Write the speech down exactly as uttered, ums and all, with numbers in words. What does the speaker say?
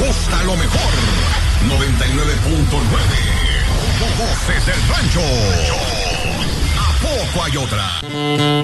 gusta lo mejor. noventa y nueve punto nueve. Voces del Rancho. ¿A poco hay otra?